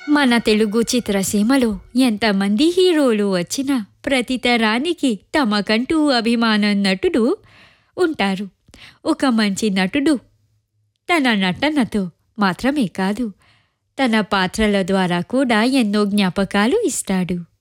మన తెలుగు చిత్రసీమలో ఎంతమంది హీరోలు వచ్చినా ప్రతి తరానికి తమకంటూ అభిమానం నటుడు ఉంటారు. ఒక మంచి నటుడు తన నటనతో మాత్రమే కాదు, తన పాత్రల ద్వారా కూడా ఎన్నో జ్ఞాపకాలు ఇస్తాడు.